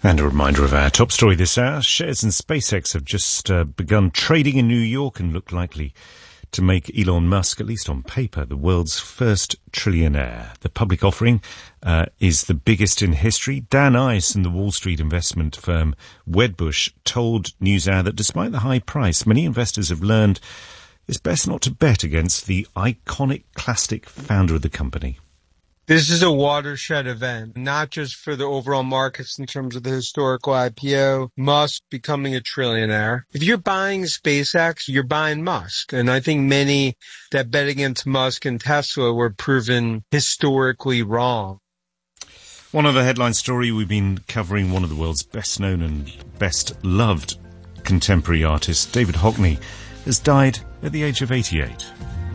And a reminder of our top story this hour. Shares in SpaceX have just begun trading in New York and look likely to make Elon Musk, at least on paper, the world's first trillionaire. The public offering is the biggest in history. Dan Ice and the Wall Street investment firm Wedbush told NewsHour that despite the high price, many investors have learned it's best not to bet against the iconic classic founder of the company. This is a watershed event, not just for the overall markets in terms of the historical IPO, Musk becoming a trillionaire. If you're buying SpaceX, you're buying Musk. And I think many that bet against Musk and Tesla were proven historically wrong. One other headline story, we've been covering one of the world's best known and best loved contemporary artists, David Hockney, has died at the age of 88.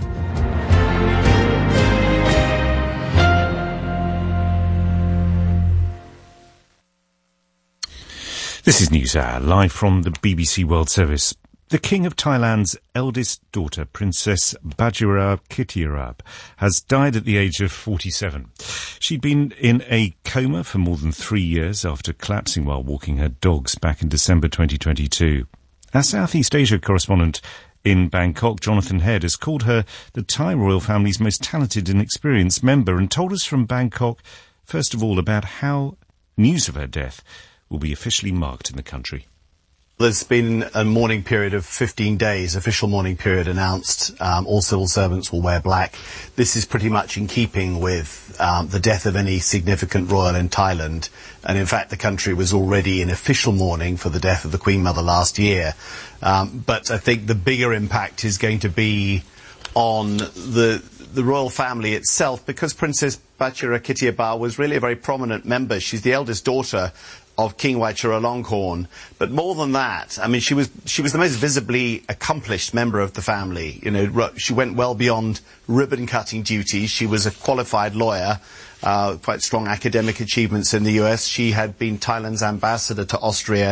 This is NewsHour, live from the BBC World Service. The King of Thailand's eldest daughter, Princess Bajirao-Kittiarap, has died at the age of 47. She'd been in a coma for more than 3 years after collapsing while walking her dogs back in December 2022. Our Southeast Asia correspondent in Bangkok, Jonathan Head, has called her the Thai royal family's most talented and experienced member and told us from Bangkok, first of all, about how news of her death will be officially marked in the country. There's been a mourning period of 15 days, official mourning period announced. All civil servants will wear black. This is pretty much in keeping with the death of any significant royal in Thailand. And in fact, the country was already in official mourning for the death of the Queen Mother last year. But I think the bigger impact is going to be on the royal family itself, because Princess Bajirao-Kittiarap was really a very prominent member. She's the eldest daughter of King Vajiralongkorn. But more than that, I mean, she was the most visibly accomplished member of the family. You know, she went well beyond ribbon-cutting duties. She was a qualified lawyer, quite strong academic achievements in the US. She had been Thailand's ambassador to Austria